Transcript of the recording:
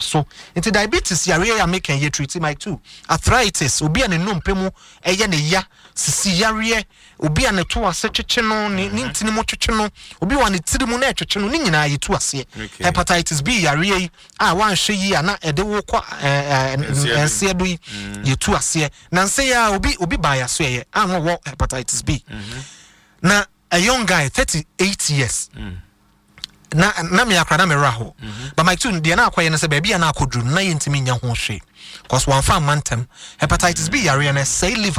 so into diabetes yare ya make and ye treat my too arthritis obi an no mpemu eye ne ya sisi yare obi an to ase twetwe no ni ntini mo twetwe no obi wa ne tiri mu na twetwe no ni nyina ye to ase hepatitis B yare yi a wan hwe yi ana ede wo kwa ense do yi ye to ase na nse ya obi ba ya so ye an wo hepatitis B na a young guy 38 years na me akra na me raho but my tune de na akwaye na se ba bia na akodru na yentimi nya ho hwe cause one fan mantem hepatitis B yare na say liver